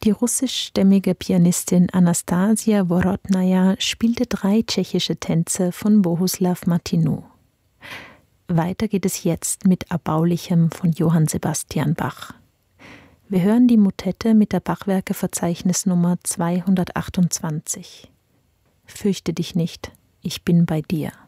Die russischstämmige Pianistin Anastasia Worotnaja spielte 3 tschechische Tänze von Bohuslav Martinou. Weiter geht es jetzt mit Erbaulichem von Johann Sebastian Bach. Wir hören die Motette mit der Bachwerkeverzeichnisnummer 228. Fürchte dich nicht, ich bin bei dir.